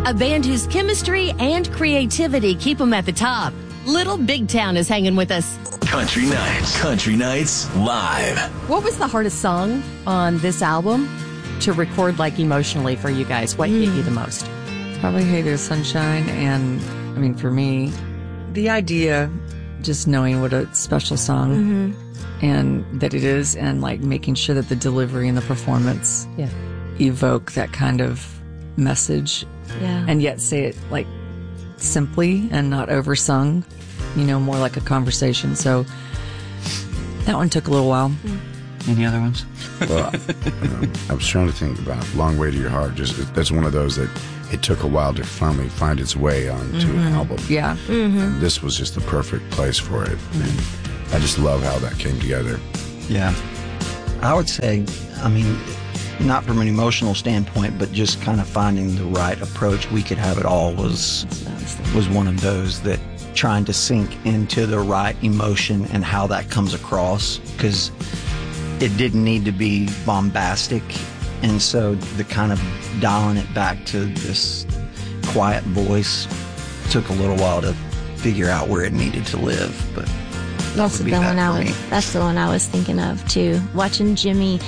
A band whose chemistry and creativity keep them at the top. Little Big Town is hanging with us. Country Nights Live. What was the hardest song on this album to record, like, emotionally for you guys? What hit you the most? Probably Hey There Sunshine. And I mean, for me, the idea, just knowing what a special song and that it is, and like making sure that the delivery and the performance evoke that kind of message, and yet say it like simply and not oversung, more like a conversation. So that one took a little while. Any other ones? Well, I was trying to think about Long Way to Your Heart. That's one of those that it took a while to finally find its way onto an album. Yeah. And this was just the perfect place for it. And I just love how that came together. Yeah. I would say, not from an emotional standpoint, but just kind of finding the right approach. We Could Have It All was one of those that trying to sink into the right emotion and how that comes across, because it didn't need to be bombastic. And so the kind of dialing it back to this quiet voice took a little while to figure out where it needed to live. But that's the one I was thinking of too. Watching Jimmy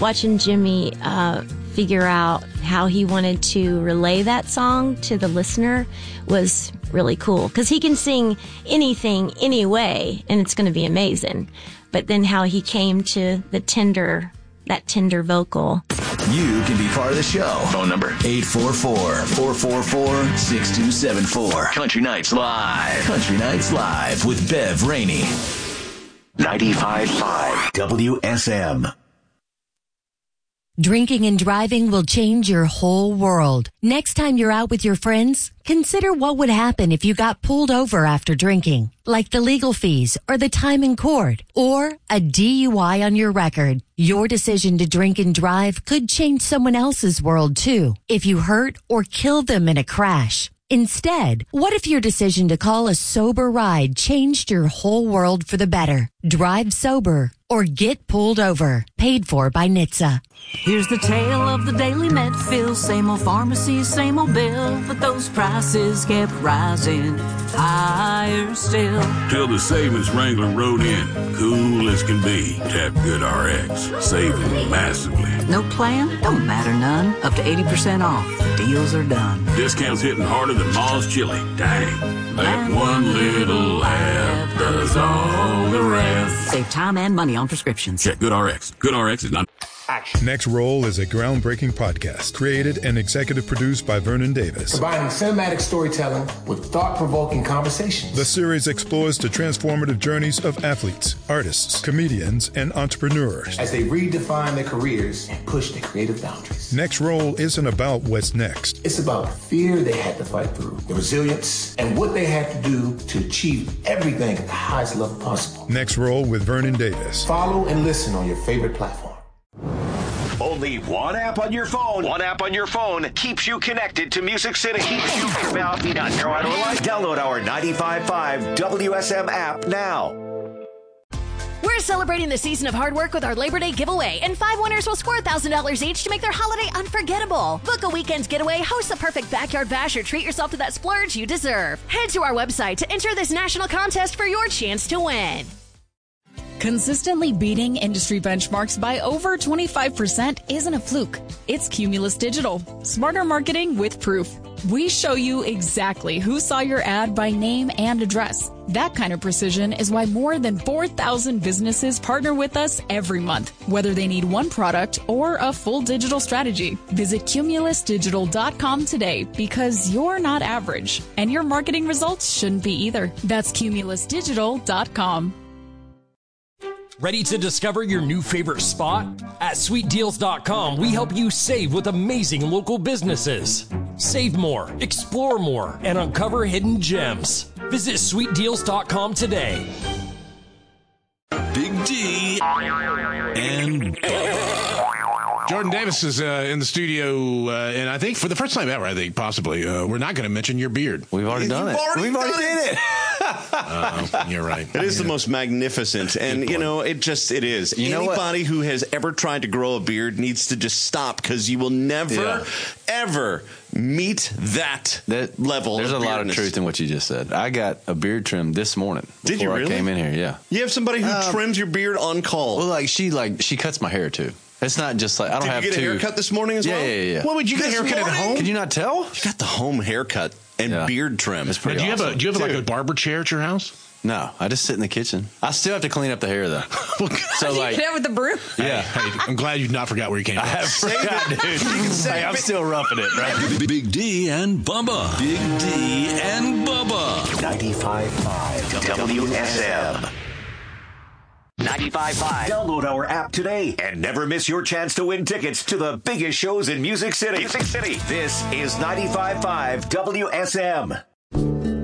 figure out how he wanted to relay that song to the listener was really cool, because he can sing anything, any way, and it's going to be amazing. But then how he came to that tender vocal. You can be part of the show. Phone number 844-444-6274. Country Nights Live. Country Nights Live with Bev Rainey. 95.5 WSM. Drinking and driving will change your whole world. Next time you're out with your friends, consider what would happen if you got pulled over after drinking, like the legal fees or the time in court or a DUI on your record. Your decision to drink and drive could change someone else's world too, if you hurt or kill them in a crash. Instead, what if your decision to call a sober ride changed your whole world for the better? Drive sober or get pulled over. Paid for by NHTSA. Here's the tale of the daily Medfill. Same old pharmacy, same old bill, but those prices kept rising higher still. Till the savings Wrangler rode in, cool as can be. Tap GoodRx, saving massively. No plan? Don't matter none. Up to 80% off. Deals are done. Discounts hitting harder than Ma's chili. Dang. That one little app does all the rest. Save time and money on prescriptions. Check GoodRx. GoodRx is not... Next Roll is a groundbreaking podcast created and executive produced by Vernon Davis. Combining cinematic storytelling with thought-provoking conversations. The series explores the transformative journeys of athletes, artists, comedians, and entrepreneurs as they redefine their careers and push their creative boundaries. Next Roll isn't about what's next. It's about the fear they had to fight through, the resilience, and what they had to do to achieve everything at the highest level possible. Next Roll with Vernon Davis. Follow and listen on your favorite platform. Only one app on your phone. One app on your phone keeps you connected to Music City. Download our 95.5 WSM app now. We're celebrating the season of hard work with our Labor Day giveaway, and 5 winners will score $1,000 each to make their holiday unforgettable. Book a weekend getaway, host the perfect backyard bash, or treat yourself to that splurge you deserve. Head to our website to enter this national contest for your chance to win. Consistently beating industry benchmarks by over 25% isn't a fluke. It's Cumulus Digital. Smarter marketing with proof. We show you exactly who saw your ad by name and address. That kind of precision is why more than 4,000 businesses partner with us every month, whether they need one product or a full digital strategy. Visit cumulusdigital.com today, because you're not average, and your marketing results shouldn't be either. That's cumulusdigital.com. Ready to discover your new favorite spot? At sweetdeals.com, we help you save with amazing local businesses. Save more, explore more, and uncover hidden gems. Visit sweetdeals.com today. Big D and Jordan Davis is in the studio, and I think for the first time ever, possibly, we're not going to mention your beard. We've already done it. We've already did it. You're right. It is the most magnificent, and it is. Anybody who has ever tried to grow a beard needs to just stop, because you will never, ever meet that level. There's of a lot of beardness. truth in what you just said. I got a beard trim this morning. Did you really? I came in here, yeah. You have somebody who trims your beard on call. Well, she cuts my hair too. It's not just like I don't Did have you get a haircut this morning as well? Yeah. What would you get a haircut at home? Can you not tell? You got the home haircut and beard trim. It's pretty Do you awesome. have like a barber chair at your house? No, I just sit in the kitchen. I still have to clean up the hair though. So You get out with the broom. yeah. Hey, I'm glad you not forgot where you came from. I forgot, dude. Hey, I'm still roughing it, right? Big D and Bubba. Big D and Bubba. 95.5 WSM. 95.5. Download our app today and never miss your chance to win tickets to the biggest shows in Music City. This is 95.5 WSM.